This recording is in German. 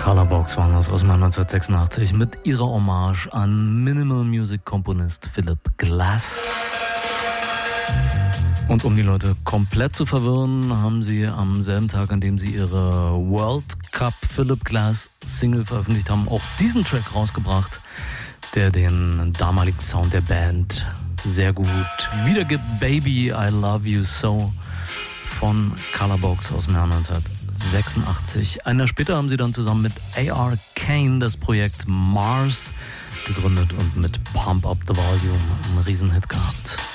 Colorbox waren das aus 1986 mit ihrer Hommage an Minimal Music Komponist Philip Glass. Und um die Leute komplett zu verwirren, haben sie am selben Tag, an dem sie ihre World Cup Philip Glass Single veröffentlicht haben, auch diesen Track rausgebracht, der den damaligen Sound der Band sehr gut wiedergibt. Baby, I Love You So von Colorbox aus dem Jahr 1986. Ein Jahr später haben sie dann zusammen mit A.R. Kane das Projekt Mars gegründet und mit Pump Up the Volume einen Riesenhit gehabt.